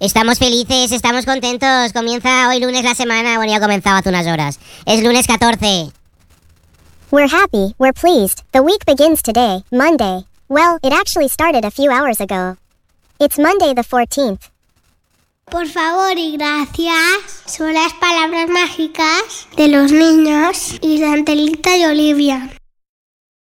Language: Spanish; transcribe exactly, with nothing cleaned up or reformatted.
Estamos felices, estamos contentos. Comienza hoy lunes la semana. Bueno, ya ha comenzado hace unas horas. Es lunes catorce. We're happy, we're pleased. The week begins today, Monday. Well, it actually started a few hours ago. It's Monday the fourteenth. Por favor y gracias son las palabras mágicas de los niños y de Angelita y Olivia.